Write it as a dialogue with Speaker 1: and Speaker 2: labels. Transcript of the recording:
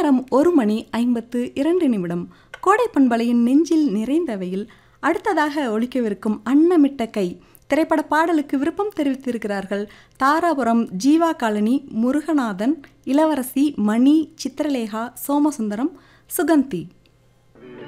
Speaker 1: நேரம் 1:52 கோடை பண்பலையின் நெஞ்சில் நிறைந்தவையில் அடுத்ததாக ஒலிக்கவிருக்கும் அன்னமிட்ட கை திரைப்பட பாடலுக்கு விருப்பம் தெரிவித்திருக்கிறார்கள் தாராபுரம் ஜீவா காலனி முருகநாதன், இளவரசி, மணி, சித்திரலேகா, சோமசுந்தரம், சுகந்தி.